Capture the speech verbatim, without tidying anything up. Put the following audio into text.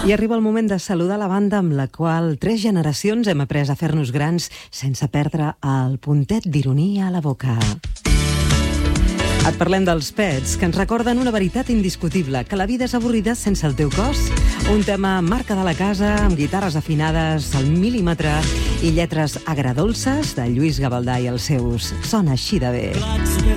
I arriba el moment de saludar la banda amb la qual tres generacions hem après a fer-nos grans sense perdre el puntet d'ironia a la boca. Et parlem dels pets, que ens recorden una veritat indiscutible, que la vida és avorrida sense el teu cos. Un tema marca de la casa, amb guitarres afinades al mil·límetre i lletres agradolces de Lluís Gavaldà i els seus. Sona així de bé.